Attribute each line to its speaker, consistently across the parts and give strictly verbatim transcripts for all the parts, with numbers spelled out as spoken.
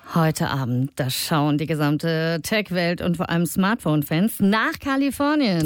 Speaker 1: Heute Abend, da schauen die gesamte Tech-Welt und vor allem Smartphone-Fans nach Kalifornien.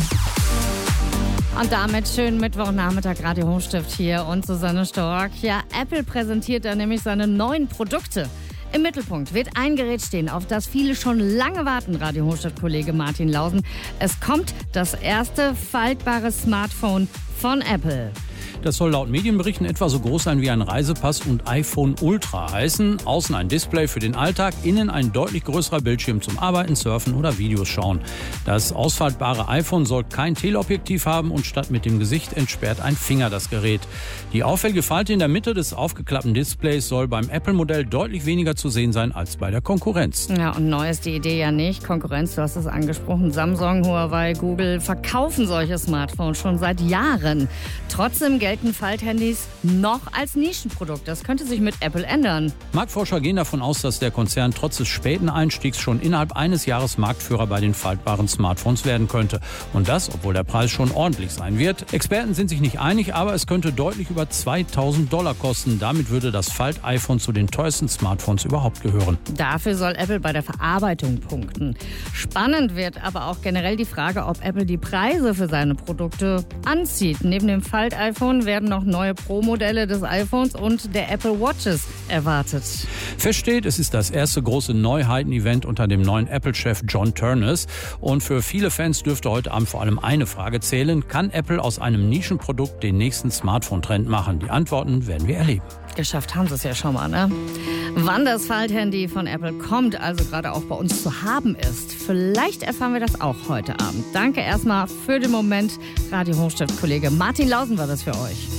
Speaker 1: Und damit schönen Mittwochnachmittag, Radio Hochstift hier und Susanne Stork. Ja, Apple präsentiert da nämlich seine neuen Produkte. Im Mittelpunkt wird ein Gerät stehen, auf das viele schon lange warten, Radio Hochstift-Kollege Martin Lausen. Es kommt das erste faltbare Smartphone von Apple.
Speaker 2: Das soll laut Medienberichten etwa so groß sein wie ein Reisepass und iPhone Ultra heißen. Außen ein Display für den Alltag, innen ein deutlich größerer Bildschirm zum Arbeiten, Surfen oder Videos schauen. Das ausfaltbare iPhone soll kein Teleobjektiv haben und statt mit dem Gesicht entsperrt ein Finger das Gerät. Die auffällige Falte in der Mitte des aufgeklappten Displays soll beim Apple-Modell deutlich weniger zu sehen sein als bei der Konkurrenz.
Speaker 1: Ja, und neu ist die Idee ja nicht. Konkurrenz, du hast es angesprochen, Samsung, Huawei, Google verkaufen solche Smartphones schon seit Jahren. Trotzdem gelten Falthandys noch als Nischenprodukt. Das könnte sich mit Apple ändern.
Speaker 2: Marktforscher gehen davon aus, dass der Konzern trotz des späten Einstiegs schon innerhalb eines Jahres Marktführer bei den faltbaren Smartphones werden könnte. Und das, obwohl der Preis schon ordentlich sein wird. Experten sind sich nicht einig, aber es könnte deutlich über zweitausend Dollar kosten. Damit würde das Falt-iPhone zu den teuersten Smartphones überhaupt gehören.
Speaker 1: Dafür soll Apple bei der Verarbeitung punkten. Spannend wird aber auch generell die Frage, ob Apple die Preise für seine Produkte anzieht. Neben dem Falt-iPhone werden noch neue Pro-Modelle des iPhones und der Apple Watches erwartet.
Speaker 2: Fest steht, es ist das erste große Neuheiten-Event unter dem neuen Apple-Chef John Ternus. Und für viele Fans dürfte heute Abend vor allem eine Frage zählen: Kann Apple aus einem Nischenprodukt den nächsten Smartphone-Trend machen? Die Antworten werden wir erleben.
Speaker 1: Geschafft haben sie es ja schon mal, ne? Wann das Falthandy von Apple kommt, also gerade auch bei uns zu haben ist, vielleicht erfahren wir das auch heute Abend. Danke erstmal für den Moment. Radio Hochstift-Kollege Martin Lausen war das für euch.